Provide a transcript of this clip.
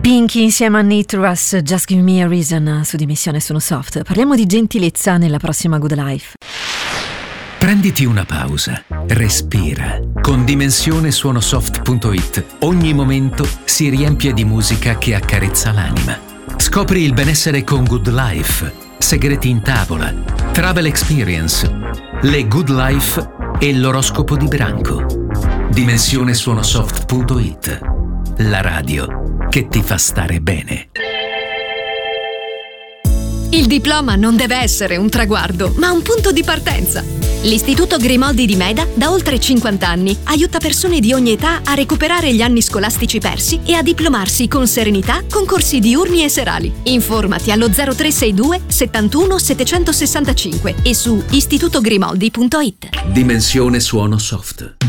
Pinky insieme a Nate Russ, Just Give Me a Reason su Dimensione Suono Soft. Parliamo di gentilezza nella prossima Good Life. Prenditi una pausa, respira. Con dimensionesuonosoft.it ogni momento si riempie di musica che accarezza l'anima. Scopri il benessere con Good Life, segreti in tavola, travel experience, le Good Life e l'oroscopo di branco. Dimensionesuonosoft.it, la radio che ti fa stare bene. Il diploma non deve essere un traguardo, ma un punto di partenza. L'Istituto Grimoldi di Meda, da oltre 50 anni, aiuta persone di ogni età a recuperare gli anni scolastici persi e a diplomarsi con serenità con corsi diurni e serali. Informati allo 0362 71 765 e su istitutogrimoldi.it. Dimensione Suono Soft.